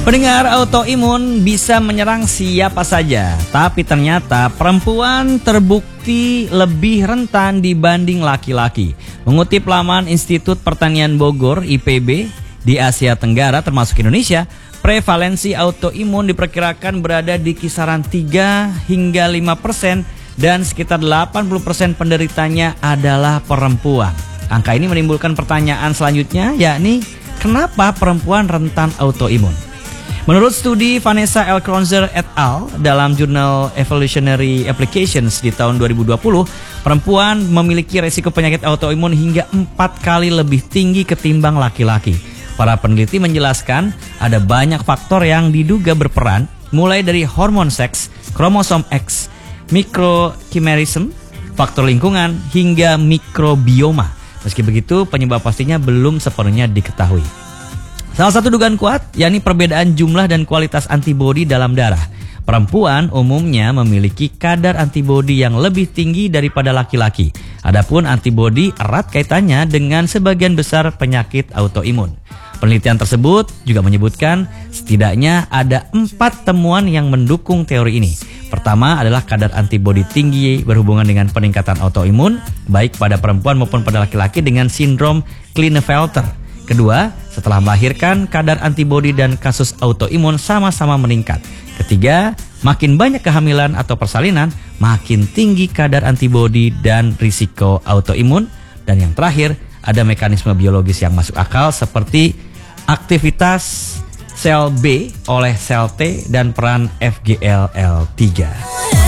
Pendengar, autoimun bisa menyerang siapa saja, tapi ternyata perempuan terbukti lebih rentan dibanding laki-laki. Mengutip laman Institut Pertanian Bogor (IPB) di Asia Tenggara termasuk Indonesia, prevalensi autoimun diperkirakan berada di kisaran 3 hingga 5% dan sekitar 80% penderitanya adalah perempuan. Angka ini menimbulkan pertanyaan selanjutnya, yakni kenapa perempuan rentan autoimun? Menurut studi Vanessa L. Kronzer et al. Dalam jurnal Evolutionary Applications di tahun 2020, perempuan memiliki resiko penyakit autoimun hingga 4 kali lebih tinggi ketimbang laki-laki. Para peneliti menjelaskan ada banyak faktor yang diduga berperan, mulai dari hormon seks, kromosom X, mikrochimerism, faktor lingkungan, hingga mikrobioma. Meski begitu, penyebab pastinya belum sepenuhnya diketahui. Salah satu dugaan kuat, yakni perbedaan jumlah dan kualitas antibodi dalam darah. Perempuan umumnya memiliki kadar antibodi yang lebih tinggi daripada laki-laki. Adapun antibodi erat kaitannya dengan sebagian besar penyakit autoimun. Penelitian tersebut juga menyebutkan setidaknya ada 4 temuan yang mendukung teori ini. Pertama adalah kadar antibodi tinggi berhubungan dengan peningkatan autoimun, baik pada perempuan maupun pada laki-laki dengan sindrom Klinefelter. Kedua, setelah melahirkan, kadar antibodi dan kasus autoimun sama-sama meningkat. Ketiga, makin banyak kehamilan atau persalinan, makin tinggi kadar antibodi dan risiko autoimun. Dan yang terakhir, ada mekanisme biologis yang masuk akal seperti aktivitas sel B oleh sel T dan peran FGLL3.